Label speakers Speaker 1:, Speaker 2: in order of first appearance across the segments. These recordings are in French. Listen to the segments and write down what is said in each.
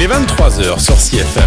Speaker 1: 23h sur CFM.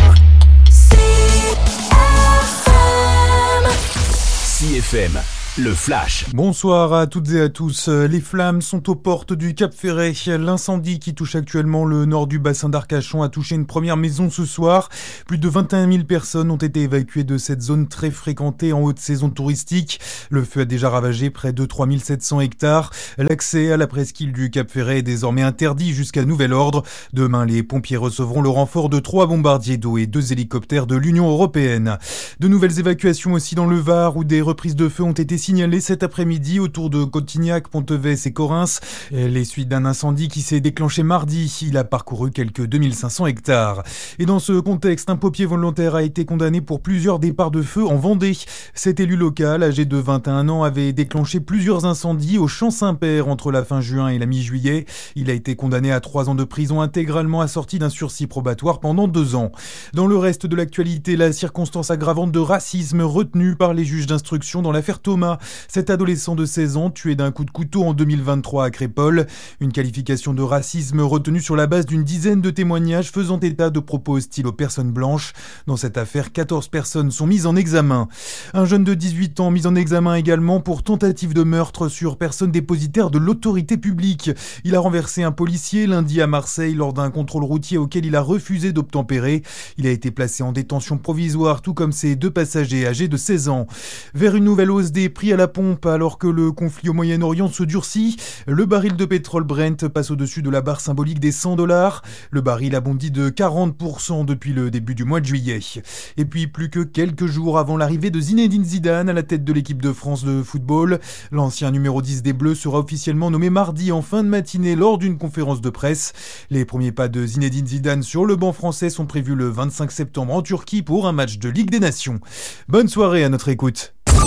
Speaker 1: CFM, le Flash.
Speaker 2: Bonsoir à toutes et à tous. Les flammes sont aux portes du Cap Ferret. L'incendie qui touche actuellement le nord du bassin d'Arcachon a touché une première maison ce soir. Plus de 21 000 personnes ont été évacuées de cette zone très fréquentée en haute saison touristique. Le feu a déjà ravagé près de 3 700 hectares. L'accès à la presqu'île du Cap Ferret est désormais interdit jusqu'à nouvel ordre. Demain, les pompiers recevront le renfort de 3 bombardiers d'eau et 2 hélicoptères de l'Union européenne. De nouvelles évacuations aussi dans le Var où des reprises de feu ont été signalé cet après-midi autour de Cotignac, Ponteves et Correns. Les suites d'un incendie qui s'est déclenché mardi. Il a parcouru quelques 2500 hectares. Et dans ce contexte, un pompier volontaire a été condamné pour plusieurs départs de feu en Vendée. Cet élu local, âgé de 21 ans, avait déclenché plusieurs incendies au Champ Saint-Père entre la fin juin et la mi-juillet. Il a été condamné à 3 ans de prison intégralement assorti d'un sursis probatoire pendant 2 ans. Dans le reste de l'actualité, la circonstance aggravante de racisme retenue par les juges d'instruction dans l'affaire Thomas. Cet adolescent de 16 ans tué d'un coup de couteau en 2023 à Crépol. Une qualification de racisme retenue sur la base d'une dizaine de témoignages faisant état de propos hostiles aux personnes blanches. Dans cette affaire, 14 personnes sont mises en examen. Un jeune de 18 ans mis en examen également pour tentative de meurtre sur personne dépositaire de l'autorité publique. Il a renversé un policier lundi à Marseille lors d'un contrôle routier auquel il a refusé d'obtempérer. Il a été placé en détention provisoire, tout comme ses 2 passagers âgés de 16 ans. Vers une nouvelle hausse des prix à la pompe alors que le conflit au Moyen-Orient se durcit. Le baril de pétrole Brent passe au-dessus de la barre symbolique des $100. Le baril a bondi de 40% depuis le début du mois de juillet. Et puis plus que quelques jours avant l'arrivée de Zinedine Zidane à la tête de l'équipe de France de football, l'ancien numéro 10 des Bleus sera officiellement nommé mardi en fin de matinée lors d'une conférence de presse. Les premiers pas de Zinedine Zidane sur le banc français sont prévus le 25 septembre en Turquie pour un match de Ligue des Nations. Bonne soirée à notre écoute.